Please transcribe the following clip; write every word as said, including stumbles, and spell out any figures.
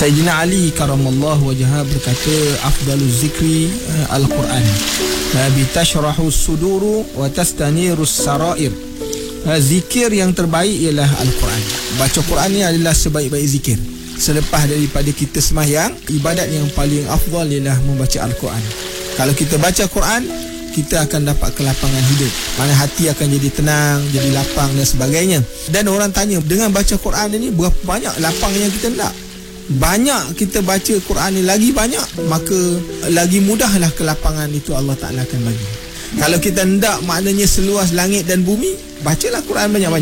Sayyidina Ali karamallahu wajhah berkata, afdaluz zikri uh, al-Quran, uh, bitashrahu suduru wa tastaniru sarair. uh, Zikir yang terbaik ialah Al-Quran. Baca Quran ni adalah sebaik-baik zikir. Selepas daripada kita sembahyang, ibadat yang paling afdal ialah membaca Al-Quran. Kalau kita baca Quran, kita akan dapat kelapangan hidup. Mana hati akan jadi tenang, jadi lapang dan sebagainya. Dan orang tanya, dengan baca Quran ni berapa banyak lapang yang kita nak? Banyak kita baca Quran ni, lagi banyak, maka lagi mudahlah kelapangan itu Allah Ta'ala akan bagi. Kalau kita hendak maknanya seluas langit dan bumi, bacalah Quran banyak-banyak.